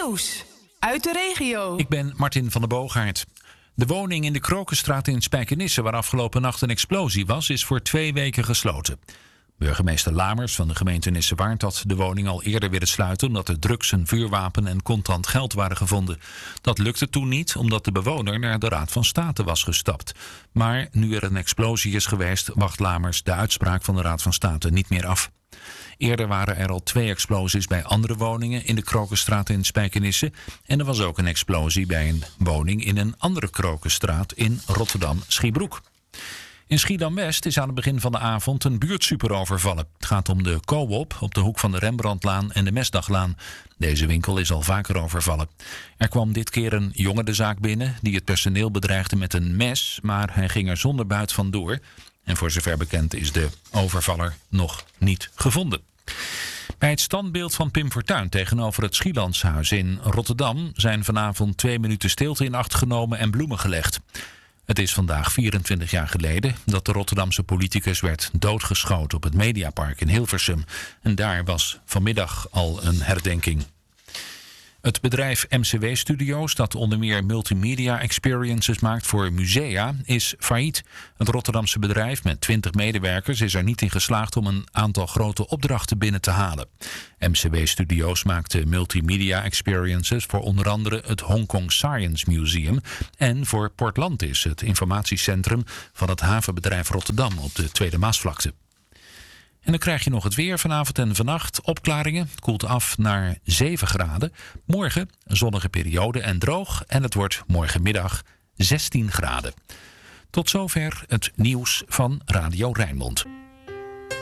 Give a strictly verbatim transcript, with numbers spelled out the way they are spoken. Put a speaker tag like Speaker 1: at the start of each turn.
Speaker 1: Nieuws uit de regio.
Speaker 2: Ik ben Martin van der Boogaard. De woning in de Krokenstraat in Spijkenisse, waar afgelopen nacht een explosie was, is voor twee weken gesloten. Burgemeester Lamers van de gemeente Nissewaard had de woning al eerder willen sluiten omdat er drugs, een vuurwapen en contant geld waren gevonden. Dat lukte toen niet omdat de bewoner naar de Raad van State was gestapt. Maar nu er een explosie is geweest, wacht Lamers de uitspraak van de Raad van State niet meer af. Eerder waren er al twee explosies bij andere woningen in de Krokenstraat in Spijkenisse. En er was ook een explosie bij een woning in een andere Krokenstraat in Rotterdam-Schiebroek. In Schiedam-West is aan het begin van de avond een buurtsuper overvallen. Het gaat om de Coop op de hoek van de Rembrandtlaan en de Mesdaglaan. Deze winkel is al vaker overvallen. Er kwam dit keer een jongen de zaak binnen die het personeel bedreigde met een mes, maar hij ging er zonder buit vandoor. En voor zover bekend is de overvaller nog niet gevonden. Bij het standbeeld van Pim Fortuyn tegenover het Schielandshuis in Rotterdam zijn vanavond twee minuten stilte in acht genomen en bloemen gelegd. Het is vandaag vierentwintig jaar geleden dat de Rotterdamse politicus werd doodgeschoten op het Mediapark in Hilversum. En daar was vanmiddag al een herdenking. Het bedrijf M C W Studios, dat onder meer multimedia experiences maakt voor musea, is failliet. Het Rotterdamse bedrijf met twintig medewerkers is er niet in geslaagd om een aantal grote opdrachten binnen te halen. M C W Studios maakte multimedia experiences voor onder andere het Hong Kong Science Museum en voor Portlantis, het informatiecentrum van het havenbedrijf Rotterdam op de Tweede Maasvlakte. En dan krijg je nog het weer vanavond en vannacht. Opklaringen, het koelt af naar zeven graden. Morgen een zonnige periode en droog. En het wordt morgenmiddag zestien graden. Tot zover het nieuws van Radio Rijnmond.